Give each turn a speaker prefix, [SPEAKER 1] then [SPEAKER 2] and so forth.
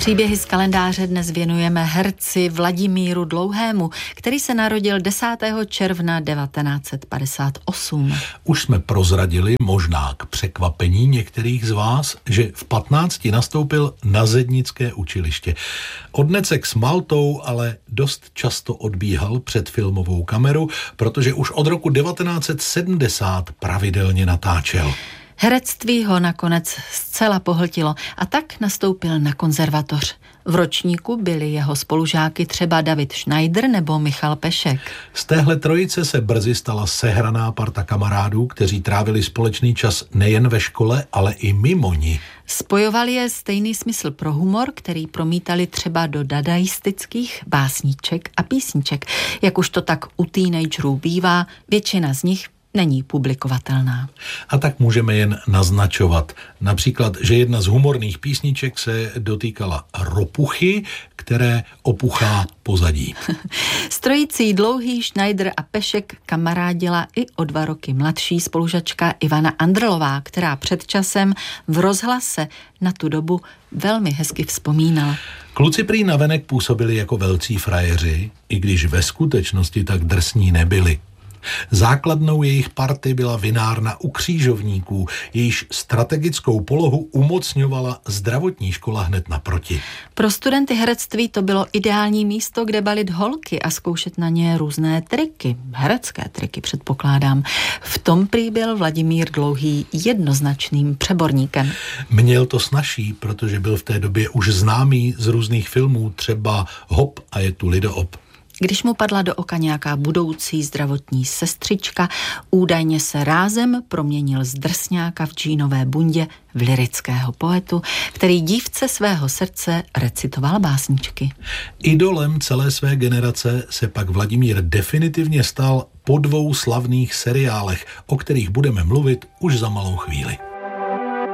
[SPEAKER 1] Příběhy z kalendáře dnes věnujeme herci Vladimíru Dlouhému, který se narodil 10. června 1958.
[SPEAKER 2] Už jsme prozradili, možná k překvapení některých z vás, že v 15 nastoupil na zednické učiliště. Odnecek s Maltou ale dost často odbíhal před filmovou kameru, protože už od roku 1970 pravidelně natáčel.
[SPEAKER 1] Herectví ho nakonec zcela pohltilo a tak nastoupil na konzervatoř. V ročníku byli jeho spolužáky třeba David Schneider nebo Michal Pešek.
[SPEAKER 2] Z téhle trojice se brzy stala sehraná parta kamarádů, kteří trávili společný čas nejen ve škole, ale i mimo ní.
[SPEAKER 1] Spojoval je stejný smysl pro humor, který promítali třeba do dadaistických básníček a písniček. Jak už to tak u teenagerů bývá, většina z nich není publikovatelná.
[SPEAKER 2] A tak můžeme jen naznačovat. Například, že jedna z humorných písniček se dotýkala ropuchy, které opuchá pozadí.
[SPEAKER 1] S trojicí Dlouhý, Schneider a Pešek kamarádila i o 2 roky mladší spolužačka Ivana Andrlová, která před časem v rozhlase na tu dobu velmi hezky vzpomínala.
[SPEAKER 2] Kluci prý navenek působili jako velcí frajeři, i když ve skutečnosti tak drsní nebyli. Základnou jejich party byla vinárna u Křížovníků, jejíž strategickou polohu umocňovala zdravotní škola hned naproti.
[SPEAKER 1] Pro studenty herectví to bylo ideální místo, kde balit holky a zkoušet na ně různé triky. Herecké triky, předpokládám. V tom prý byl Vladimír Dlouhý jednoznačným přeborníkem.
[SPEAKER 2] Měl to snazší, protože byl v té době už známý z různých filmů, třeba Hop a je tu Lidoop.
[SPEAKER 1] Když mu padla do oka nějaká budoucí zdravotní sestřička, údajně se rázem proměnil z drsňáka v džínové bundě v lyrického poetu, který dívce svého srdce recitoval básničky.
[SPEAKER 2] Idolem celé své generace se pak Vladimír definitivně stal po 2 slavných seriálech, o kterých budeme mluvit už za malou chvíli.